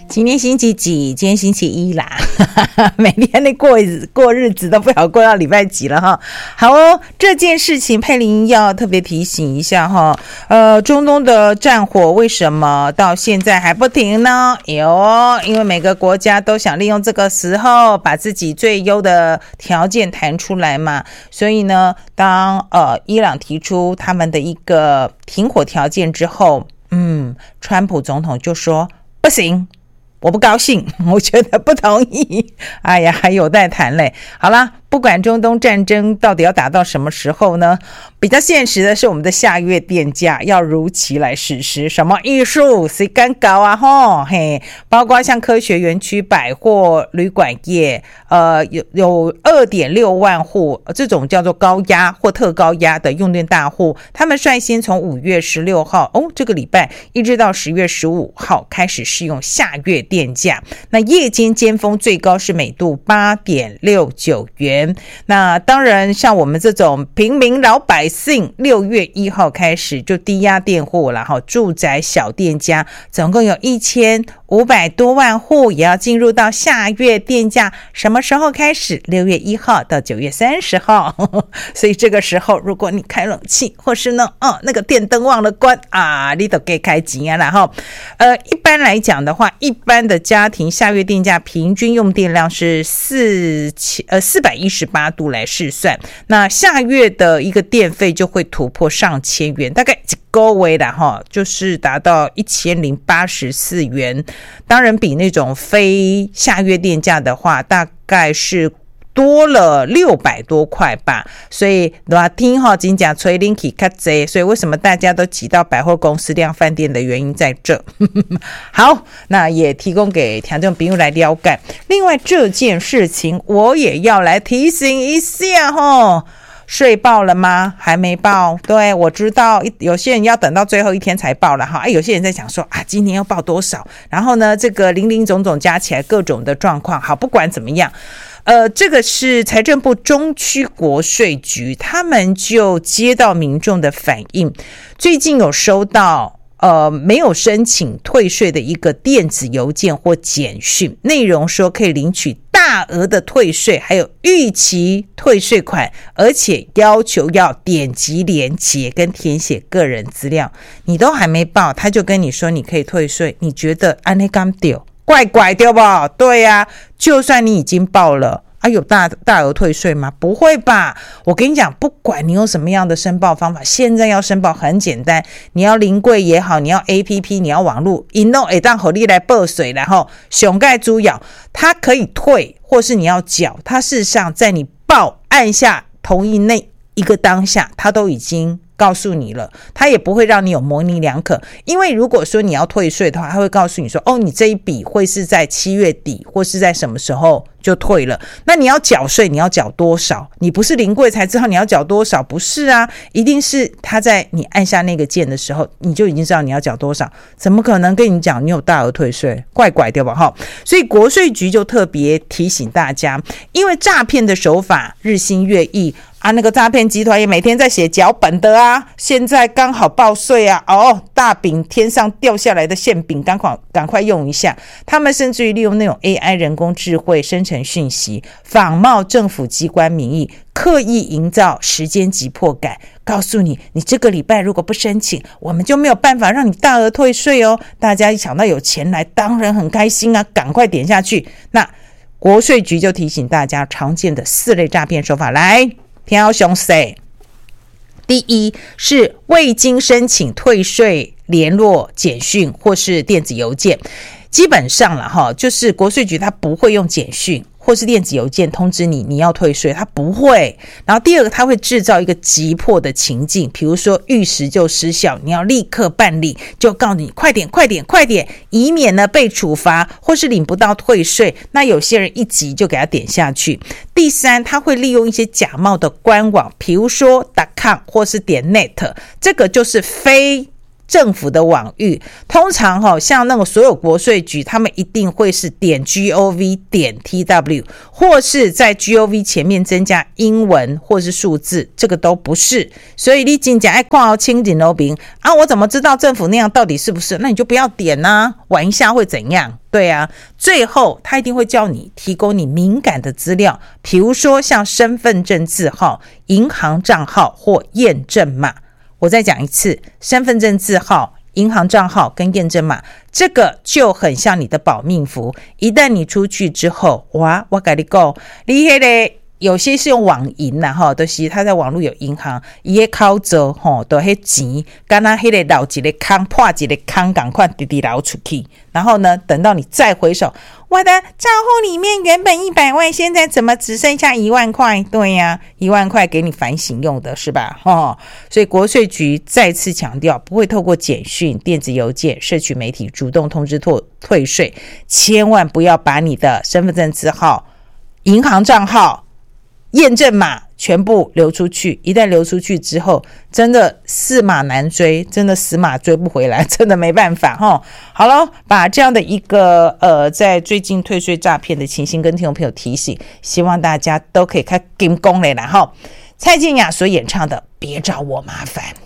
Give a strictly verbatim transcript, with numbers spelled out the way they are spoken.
今天星期几？今天星期一啦，每天的过日过日子都不好过到礼拜几了哈。好哦，这件事情佩玲要特别提醒一下哈。呃，中东的战火为什么到现在还不停呢？有，因为每个国家都想利用这个时候把自己最优的条件谈出来嘛。所以呢，当呃伊朗提出他们的一个停火条件之后，嗯，川普总统就说不行。我不高兴，我觉得不同意。哎呀，还有待谈嘞。好啦，不管中东战争到底要打到什么时候呢？比较现实的是，我们的下月电价要如期来实施。什么艺术？谁敢搞啊？吼嘿，包括像科学园区、百货、旅馆业，呃，有有 二点六万户这种叫做高压或特高压的用电大户，他们率先从五月十六号哦，这个礼拜一直到十月十五号开始适用下月电价。那夜间尖峰最高是每度 八点六九元。那当然，像我们这种平民老百姓，六月一号开始就低压电户了哈，住宅小店家总共有一千五百多万户，也要进入到下月电价。什么时候开始？六月一号到九月三十号。呵呵，所以这个时候，如果你开冷气，或是呢，哦，那个电灯忘了关啊，你都给开钱啊啦哈。呃，一般来讲的话，一般的家庭下月电价平均用电量是四千呃四百一十八度来试算，那下月的一个电费就会突破上千元，大概一个月啦哈，就是达到一千零八十四元。当然，比那种非下月电价的话，大概是多了六百多块吧，所以热天哈真的吹冷气较多，所以为什么大家都挤到百货公司量饭店的原因在这。好，那也提供给听众朋友来了解。另外这件事情我也要来提醒一下齁，睡报了吗？还没报。对，我知道有些人要等到最后一天才报了哈。哎，有些人在想说啊，今年要报多少？然后呢，这个零零总总加起来各种的状况。好，不管怎么样。呃，这个是财政部中区国税局，他们就接到民众的反映，最近有收到呃没有申请退税的一个电子邮件或简讯，内容说可以领取大额的退税，还有逾期退税款，而且要求要点击连结跟填写个人资料。你都还没报，他就跟你说你可以退税，你觉得安内甘丢？怪怪对不？对呀、啊，就算你已经报了啊，有大大额退税吗？不会吧！我跟你讲，不管你用什么样的申报方法，现在要申报很简单，你要临柜也好，你要 A P P， 你要网络，一弄会当给你来报税，然后上盖主要它可以退，或是你要缴，它事实上在你报按下同意那一个当下，它都已经告诉你了，他也不会让你有模棱两可。因为如果说你要退税的话，他会告诉你说，哦，你这一笔会是在七月底或是在什么时候就退了。那你要缴税，你要缴多少？你不是临柜才知道你要缴多少，不是啊，一定是他在你按下那个键的时候，你就已经知道你要缴多少。怎么可能跟你讲你有大额退税？怪怪对吧？哈，所以国税局就特别提醒大家，因为诈骗的手法日新月异。啊，那个诈骗集团也每天在写脚本的啊，现在刚好报税啊，哦，大饼天上掉下来的馅饼，赶快赶快用一下。他们甚至于利用那种 A I 人工智慧生成讯息，仿冒政府机关名义，刻意营造时间急迫感，告诉你，你这个礼拜如果不申请，我们就没有办法让你大额退税哦。大家一想到有钱来，当然很开心啊，赶快点下去。那国税局就提醒大家常见的四类诈骗手法，来。听好详细。第一是未经申请退税联络简讯或是电子邮件，基本上啦齁，就是国税局它不会用简讯或是电子邮件通知你你要退税，它不会。然后第二个，它会制造一个急迫的情境，比如说逾时就失效，你要立刻办理，就告诉你快点快点快点，以免呢被处罚或是领不到退税。那有些人一急就给他点下去。第三，他会利用一些假冒的官网，比如说 .com 或是点 net， 这个就是非政府的网域，通常哈、哦，像那个所有国税局，他们一定会是点 gov 点 tw， 或是在 gov 前面增加英文或是数字，这个都不是。所以你真的要看好清楚明啊，我怎么知道政府那样到底是不是？那你就不要点啊，玩一下会怎样？对啊，最后他一定会叫你提供你敏感的资料，比如说像身份证字号、银行账号或验证码。我再讲一次，身份证字号、银行账号跟验证码，这个就很像你的保命符。一旦你出去之后，哇，我跟你讲，你那个有些是用网银啦，哈，就是他在网络有银行，伊个口座吼，都迄钱，敢若迄个捞一个坑，破一个坑，赶快直直捞出去。然后呢，等到你再回首，我的账户里面原本一百万，现在怎么只剩下一万块？对呀、啊，一万块给你反省用的是吧？哦，所以国税局再次强调，不会透过简讯、电子邮件、社区媒体主动通知退退税，千万不要把你的身份证字号、银行账号、验证码全部流出去，一旦流出去之后，真的驷马难追，真的死马追不回来，真的没办法齁。好了，把这样的一个呃，在最近退税诈骗的情形跟听众朋友提醒，希望大家都可以看金光嘞啦齁。蔡健雅所演唱的《别找我麻烦》。